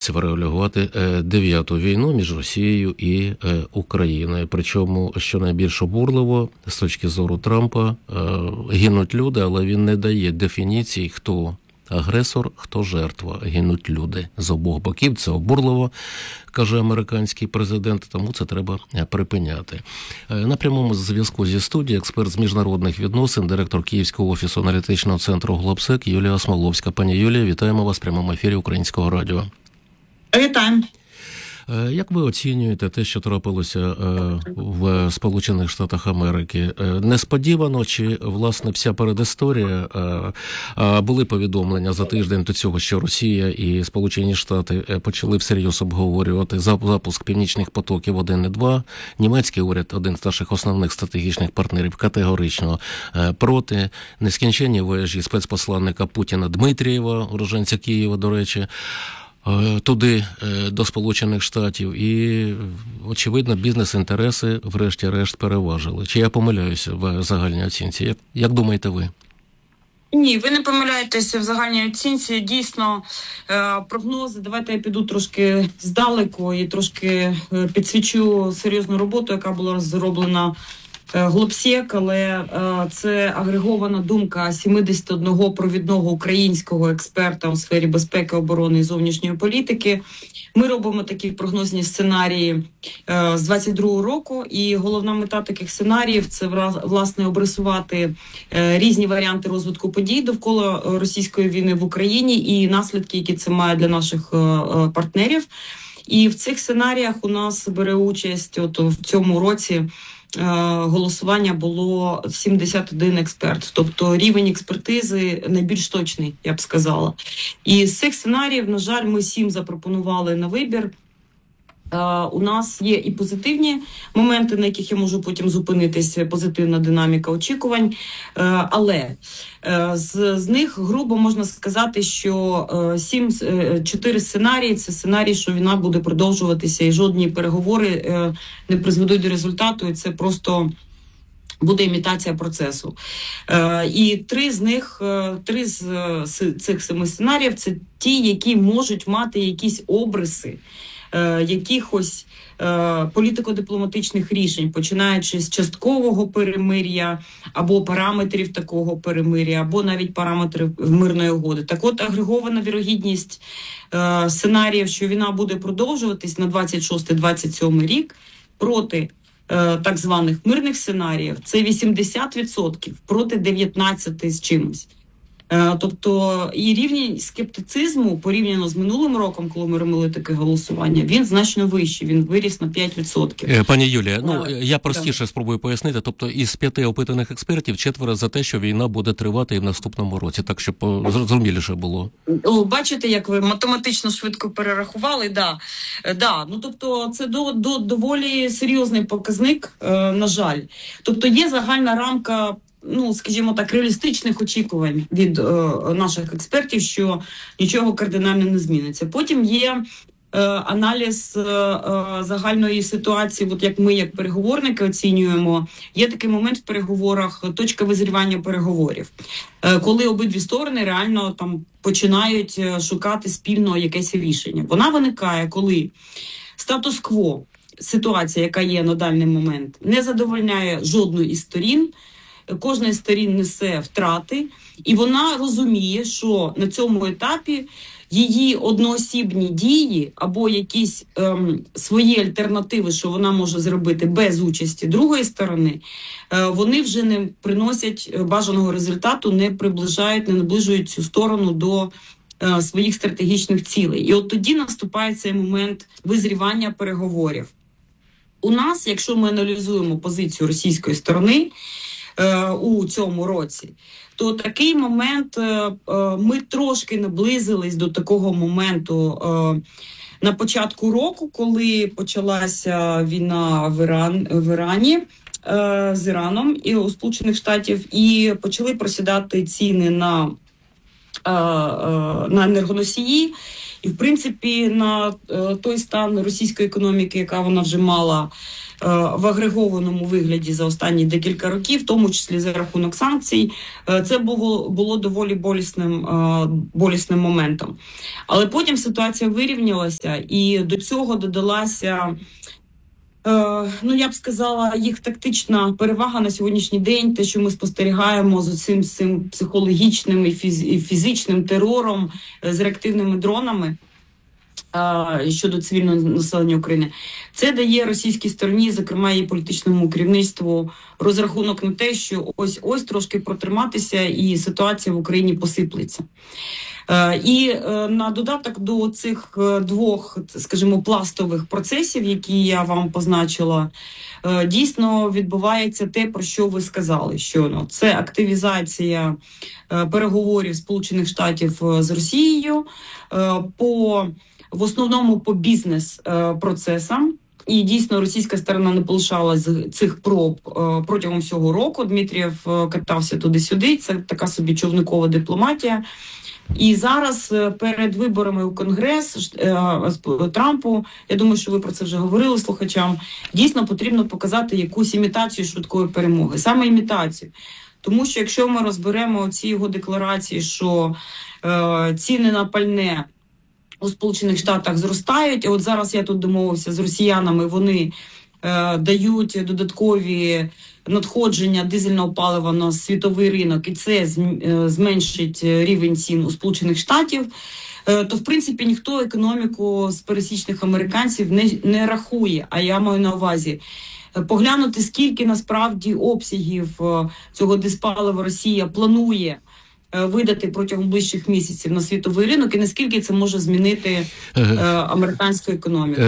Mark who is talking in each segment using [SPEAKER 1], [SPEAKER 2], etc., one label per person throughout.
[SPEAKER 1] намагаються врегулювати 9-ту війну між Росією і Україною. Причому, що найбільш обурливо, з точки зору Трампа, гинуть люди, але він не дає дефініції, хто агресор, хто жертва. Гинуть люди з обох боків. Це обурливо, каже американський президент, тому це треба припиняти. На прямому зв'язку зі студією експерт з міжнародних відносин, директор Київського офісу аналітичного центру Глобсек Юлія Смоловська. Пані Юлія, вітаємо вас в прямому ефірі Українського радіо.
[SPEAKER 2] Вітаємо.
[SPEAKER 1] Як ви оцінюєте те, що трапилося в Сполучених Штатах Америки? Несподівано чи, власне, вся передісторія? Були повідомлення за тиждень до цього, що Росія і Сполучені Штати почали всерйоз обговорювати запуск північних потоків 1 і 2. Німецький уряд, один з наших основних стратегічних партнерів, категорично проти. Нескінченні вояжі спецпосланника Путіна Дмитрієва, уроженця Києва, до речі, туди, до Сполучених Штатів, і, очевидно, бізнес-інтереси врешті-решт переважили. Чи я помиляюся в загальній оцінці? Як думаєте ви?
[SPEAKER 2] Ні, ви не помиляєтеся в загальній оцінці. Дійсно, прогнози, давайте я піду трошки здалеку і трошки підсвічу серйозну роботу, яка була зроблена Глобсек, але це агрегована думка 71 провідного українського експерта у сфері безпеки, оборони і зовнішньої політики. Ми робимо такі прогнозні сценарії з 22-го року, і головна мета таких сценаріїв – це, власне, обрисувати різні варіанти розвитку подій довкола російської війни в Україні і наслідки, які це має для наших партнерів. І в цих сценаріях у нас бере участь в цьому році голосування було 71 експерт. Тобто рівень експертизи найбільш точний, я б сказала. І з цих сценаріїв, на жаль, ми 7 запропонували на вибір. У нас є і позитивні моменти, на яких я можу потім зупинитися, позитивна динаміка очікувань, але з них грубо можна сказати, що 4 сценарії – це сценарій, що війна буде продовжуватися і жодні переговори не призведуть до результату, і це просто буде імітація процесу. І 3 з цих 7 сценаріїв – це ті, які можуть мати якісь обриси якихось політико-дипломатичних рішень, починаючи з часткового перемир'я, або параметрів такого перемир'я, або навіть параметрів мирної угоди. Так от, агрегована вірогідність сценаріїв, що війна буде продовжуватись на 26-27 рік проти так званих мирних сценаріїв, це 80% проти 19 з чимось. Тобто і рівень скептицизму порівняно з минулим роком, коли ми робили таке голосування, він значно вищий, він виріс на 5%.
[SPEAKER 1] Пані Юлія, я простіше спробую пояснити. Тобто із 5 опитаних експертів 4 за те, що війна буде тривати і в наступному році, так щоб зрозуміліше було.
[SPEAKER 2] Бачите, як ви математично швидко перерахували, да. Тобто це доволі серйозний показник, на жаль. Тобто є загальна рамка, скажімо так, реалістичних очікувань від наших експертів, що нічого кардинально не зміниться. Потім є аналіз загальної ситуації, як ми, як переговорники, оцінюємо. Є такий момент в переговорах, точка визрівання переговорів, коли обидві сторони реально там починають шукати спільно якесь рішення. Вона виникає, коли статус-кво, ситуація, яка є на даний момент, не задовольняє жодної із сторін, кожна із сторін несе втрати, і вона розуміє, що на цьому етапі її одноосібні дії або якісь свої альтернативи, що вона може зробити без участі другої сторони, вони вже не приносять бажаного результату, не наближують цю сторону до своїх стратегічних цілей. І от тоді наступає цей момент визрівання переговорів. У нас, якщо ми аналізуємо позицію російської сторони, у цьому році, то такий момент, ми трошки наблизились до такого моменту на початку року, коли почалася війна в Ірані з Іраном і у Сполучених Штатів, і почали просідати ціни на енергоносії, і в принципі на той стан російської економіки, яка вона вже мала в агрегованому вигляді за останні декілька років, в тому числі за рахунок санкцій, це було доволі болісним моментом. Але потім ситуація вирівнялася, і до цього додалася, я б сказала, їх тактична перевага на сьогоднішній день, те, що ми спостерігаємо з цим психологічним і фізичним терором, з реактивними дронами щодо цивільного населення України. Це дає російській стороні, зокрема її політичному керівництву, розрахунок на те, що ось трошки протриматися і ситуація в Україні посиплеться. І на додаток до цих двох, скажімо, пластових процесів, які я вам позначила, дійсно відбувається те, про що ви сказали щойно. Це активізація переговорів Сполучених Штатів з Росією в основному по бізнес-процесам. І дійсно російська сторона не полишала з цих проб протягом всього року. Дмитрієв катався туди-сюди, це така собі човникова дипломатія. І зараз перед виборами у Конгрес Трампу, я думаю, що ви про це вже говорили слухачам, дійсно потрібно показати якусь імітацію швидкої перемоги. Саме імітацію. Тому що якщо ми розберемо ці його декларації, що ціни на пальне у Сполучених Штатах зростають, і от зараз я тут домовився з росіянами, вони дають додаткові надходження дизельного палива на світовий ринок, і це зменшить рівень цін у Сполучених Штатів, то, в принципі, ніхто економіку з пересічних американців не рахує. А я маю на увазі поглянути, скільки насправді обсягів цього диспалива Росія планує видати протягом ближчих місяців на світовий ринок, і наскільки це може змінити американську економіку.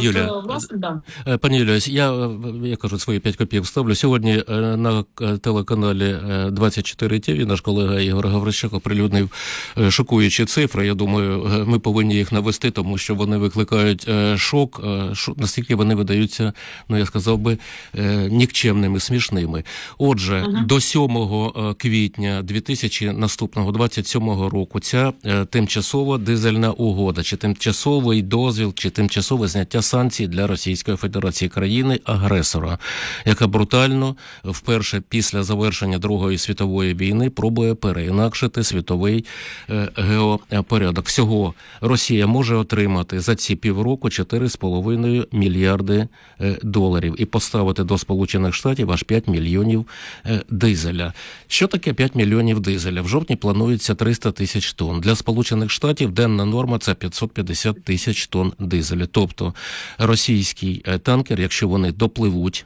[SPEAKER 1] Пані Юлія, я кажу, свої 5 копійок ставлю. Сьогодні на телеканалі 24 ТВ наш колега Ігор Гаврищак оприлюднив шокуючі цифри. Я думаю, ми повинні їх навести, тому що вони викликають шок, наскільки вони видаються, я сказав би, нікчемними, смішними. Отже, до 7 квітня 2027 року ця тимчасова дизельна угода, чи тимчасовий дозвіл, чи тимчасове зняття санкцій для Російської Федерації, країни-агресора, яка брутально вперше після завершення Другої світової війни пробує переінакшити світовий геопорядок. Всього Росія може отримати за ці півроку 4,5 мільярди доларів і поставити до Сполучених Штатів аж 5 мільйонів дизеля. Що таке 5 мільйонів дизеля? В жовтні планується 300 тисяч тонн. Для Сполучених Штатів денна норма – це 550 тисяч тонн дизеля. Тобто російський танкер, якщо вони допливуть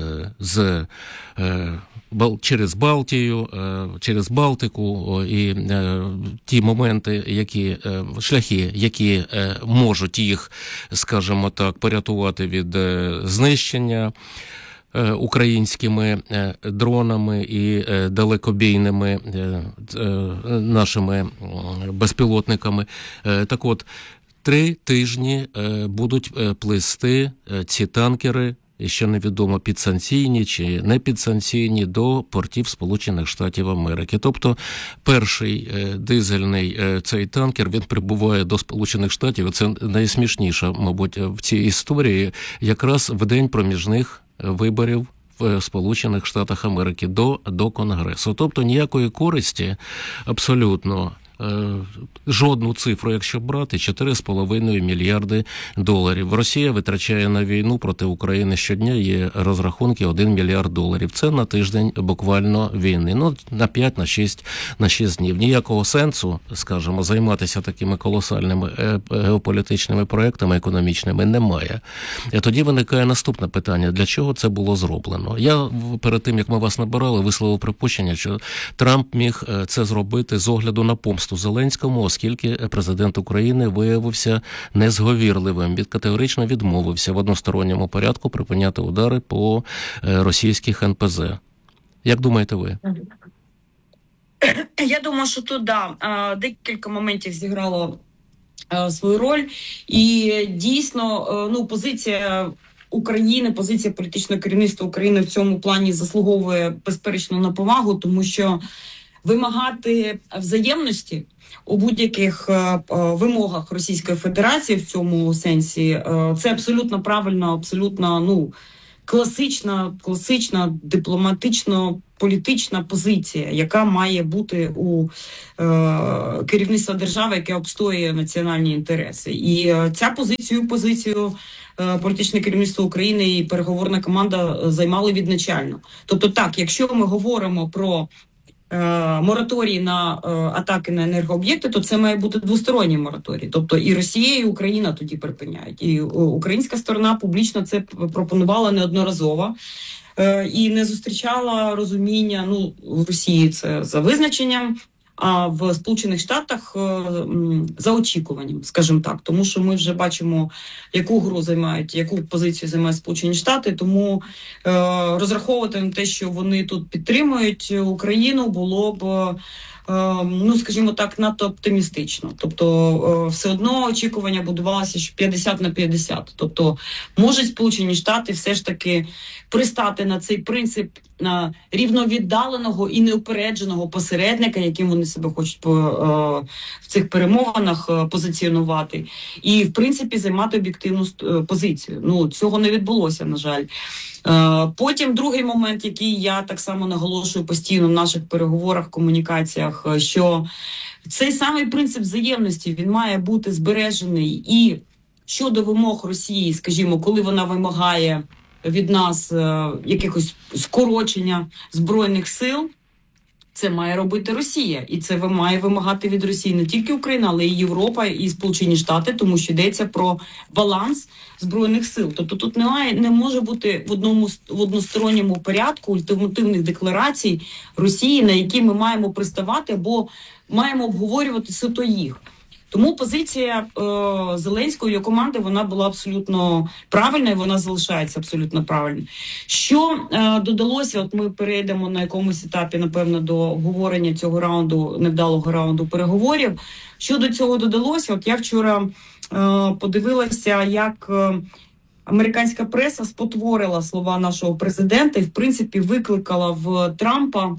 [SPEAKER 1] через Балтію, через Балтику і ті моменти, шляхи, які можуть їх, скажімо так, порятувати від знищення українськими дронами і далекобійними нашими безпілотниками. Так от, 3 тижні будуть плисти ці танкери, і ще невідомо, підсанкційні чи не підсанкційні, до портів Сполучених Штатів Америки. Тобто перший дизельний цей танкер, він прибуває до Сполучених Штатів, і це найсмішніше, мабуть, в цій історії, якраз в день проміжних виборів в Сполучених Штатах Америки до Конгресу. Тобто ніякої користі абсолютно. Жодну цифру, якщо брати, 4,5 мільярди доларів. Росія витрачає на війну проти України щодня, є розрахунки 1 мільярд доларів. Це на тиждень буквально війни. На 5, на 6 днів. Ніякого сенсу, скажімо, займатися такими колосальними геополітичними проектами економічними немає. І тоді виникає наступне питання. Для чого це було зроблено? Я перед тим, як ми вас набирали, висловив припущення, що Трамп міг це зробити з огляду на помсту Зеленському, оскільки президент України виявився незговірливим. Категорично відмовився в односторонньому порядку припиняти удари по російських НПЗ. Як думаєте ви?
[SPEAKER 2] Я думаю, що тут, декілька моментів зіграло свою роль. І дійсно, позиція України, позиція політичного керівництва України в цьому плані заслуговує безперечно на повагу, тому що вимагати взаємності у будь-яких вимогах Російської Федерації в цьому сенсі це абсолютно правильно, абсолютно класична дипломатично-політична позиція, яка має бути у керівництва держави, яке обстоює національні інтереси. І ця позицію політичне керівництво України і переговорна команда займали відначально. Тобто так, якщо ми говоримо про мораторій на атаки на енергооб'єкти, то це має бути двосторонній мораторій. Тобто і Росія, і Україна тоді припиняють. І українська сторона публічно це пропонувала неодноразово і не зустрічала розуміння, в Росії це за визначенням, а в Сполучених Штатах за очікуванням, скажімо так. Тому що ми вже бачимо, яку позицію займають Сполучені Штати, тому розраховувати на те, що вони тут підтримують Україну, було б, скажімо так, надто оптимістично. Тобто все одно очікування будувалося, що 50 на 50. Тобто можуть Сполучені Штати все ж таки пристати на цей принцип на рівновіддаленого і неупередженого посередника, яким вони себе хочуть в цих перемовинах позиціонувати, і, в принципі, займати об'єктивну позицію. Цього не відбулося, на жаль. Потім другий момент, який я так само наголошую постійно в наших переговорах, комунікаціях, що цей самий принцип взаємності, він має бути збережений і щодо вимог Росії, скажімо, коли вона вимагає від нас якихось скорочення Збройних сил, це має робити Росія. І це має вимагати від Росії не тільки Україна, але і Європа, і Сполучені Штати, тому що йдеться про баланс Збройних сил. Тобто тут не може бути в односторонньому порядку ультимативних декларацій Росії, на які ми маємо приставати або маємо обговорювати суто їх. Тому позиція Зеленського і його команди, вона була абсолютно правильна, і вона залишається абсолютно правильною. Що додалося, от ми перейдемо на якомусь етапі, напевно, до обговорення цього невдалого раунду переговорів. Що до цього додалося? От я вчора подивилася, як американська преса спотворила слова нашого президента і, в принципі, викликала в Трампа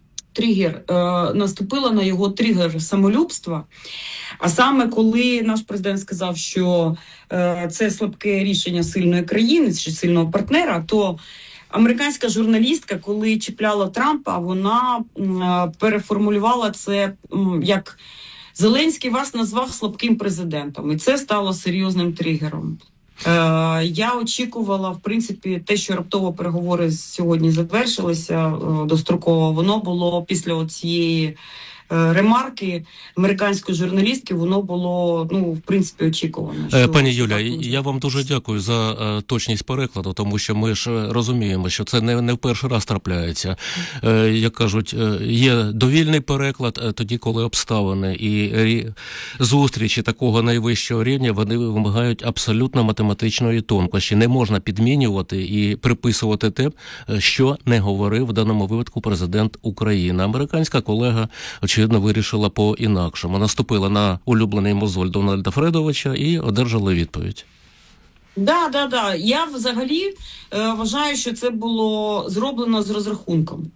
[SPEAKER 2] наступила на його тригер самолюбства. А саме коли наш президент сказав, що це слабке рішення сильної країни чи сильного партнера, то американська журналістка, коли чіпляла Трампа, вона переформулювала це як «Зеленський вас назвав слабким президентом». І це стало серйозним тригером. Я очікувала, в принципі, те, що раптово переговори сьогодні завершилися достроково, воно було після цієї ремарки американської журналістки, воно було, в принципі, очікувано.
[SPEAKER 1] Пані Юля, я вам дуже дякую за точність перекладу, тому що ми ж розуміємо, що це не в перший раз трапляється. Як кажуть, є довільний переклад, тоді, коли обставини і зустрічі такого найвищого рівня, вони вимагають абсолютно математичної тонкості. Не можна підмінювати і приписувати те, що не говорив в даному випадку президент України. Американська колега, очевидно, вирішила по-інакшому. Наступила на улюблений мозоль Дональда Фредовича і одержала відповідь.
[SPEAKER 2] Да. Я взагалі вважаю, що це було зроблено з розрахунком.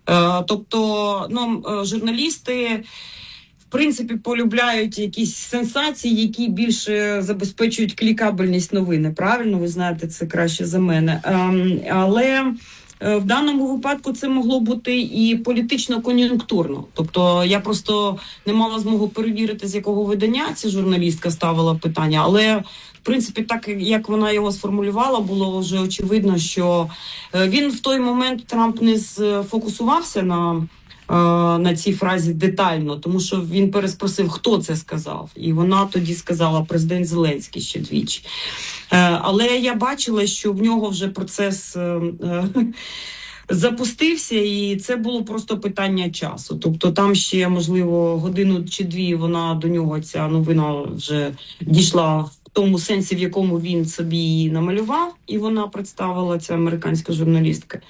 [SPEAKER 2] Тобто, журналісти, в принципі, полюбляють якісь сенсації, які більше забезпечують клікабельність новини. Правильно? Ви знаєте це краще за мене. Але в даному випадку це могло бути і політично-кон'юнктурно. Тобто я просто не мала змогу перевірити, з якого видання ця журналістка ставила питання, але, в принципі, так, як вона його сформулювала, було вже очевидно, що він в той момент, Трамп, не сфокусувався на цій фразі детально, тому що він переспросив, хто це сказав. І вона тоді сказала президент Зеленський ще двічі. Але я бачила, що в нього вже процес запустився, і це було просто питання часу. Тобто там ще, можливо, годину чи дві до нього ця новина вже дійшла в тому сенсі, в якому він собі її намалював, і вона представила, ця американська журналістка.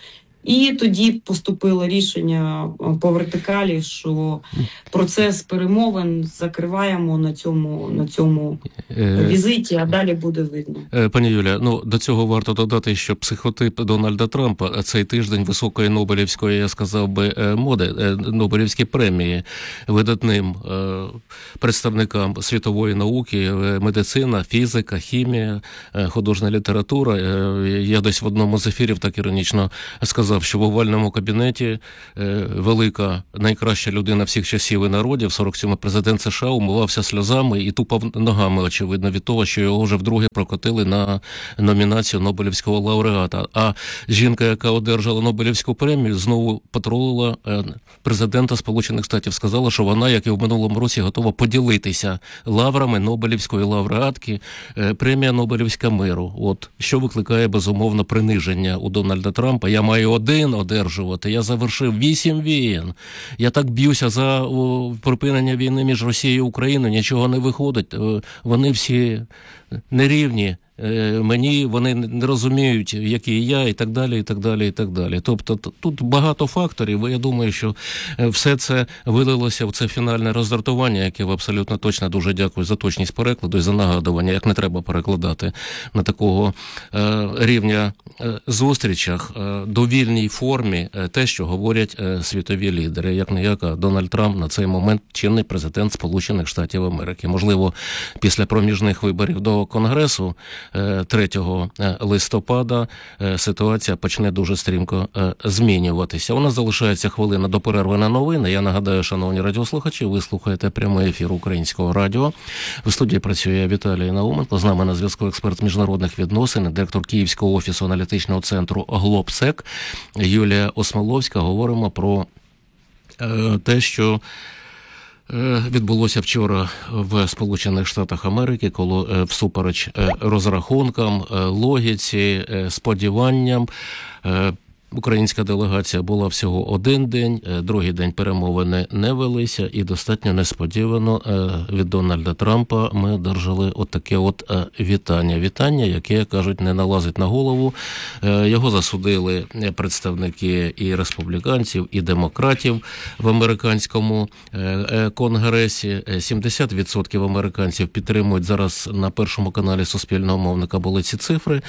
[SPEAKER 2] І тоді поступило рішення по вертикалі, що процес перемовин закриваємо на цьому візиті, а далі буде видно.
[SPEAKER 1] Пані Юля, до цього варто додати, що психотип Дональда Трампа цей тиждень високої Нобелівської, я сказав би, моди, Нобелівські премії видатним представникам світової науки, медицина, фізика, хімія, художня література. Я десь в одному з ефірів так іронічно сказав, що в овальному кабінеті велика, найкраща людина всіх часів і народів, 47-й президент США, умивався сльозами і тупав ногами, очевидно, від того, що його вже вдруге прокотили на номінацію Нобелівського лауреата. А жінка, яка одержала Нобелівську премію, знову потролила президента Сполучених Штатів, сказала, що вона, як і в минулому році, готова поділитися лаврами Нобелівської лауреатки, премія Нобелівська миру. От, що викликає, безумовно, приниження у Дональда Трампа. Я маю один одержувати, я завершив 8 війн. Я так б'юся за припинення війни між Росією і Україною, нічого не виходить. Вони всі нерівні. Мені вони не розуміють, який я, і так далі, і так далі, і так далі. Тобто тут багато факторів, і я думаю, що все це вилилося в це фінальне роздратування, яке абсолютно точно, дуже дякую за точність перекладу і за нагадування, як не треба перекладати на такого рівня зустрічах, довільній формі те, що говорять світові лідери. Як-не-як, Дональд Трамп на цей момент чинний президент Сполучених Штатів Америки. Можливо, після проміжних виборів до Конгресу 3 листопада ситуація почне дуже стрімко змінюватися. У нас залишається хвилина до перерви на новини. Я нагадаю, шановні радіослухачі, ви слухаєте прямий ефір Українського радіо. В студії працює Віталій Науменко. З нами на зв'язку експерт з міжнародних відносин, директор Київського офісу аналітичного центру «Глобсек» Юлія Осмоловська. Говоримо про те, що відбулося вчора в Сполучених Штатах Америки, коли всупереч розрахункам, логіці, сподіванням, українська делегація була всього один день, другий день перемовини не велися, і достатньо несподівано від Дональда Трампа ми одержали отаке вітання. Вітання, яке, кажуть, не налазить на голову. Його засудили представники і республіканців, і демократів в американському конгресі. 70% американців підтримують, зараз на Першому каналі Суспільного мовника були ці цифри,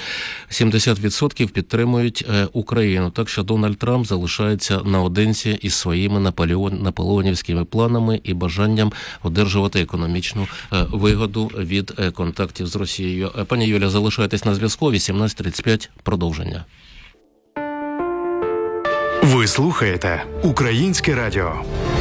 [SPEAKER 1] 70% підтримують Україну. Так що Дональд Трамп залишається наодинці із своїми наполеонівськими планами і бажанням одержувати економічну вигоду від контактів з Росією. Пані Юля, залишайтесь на зв'язку. 18:35. Продовження.
[SPEAKER 3] Ви слухаєте Українське радіо.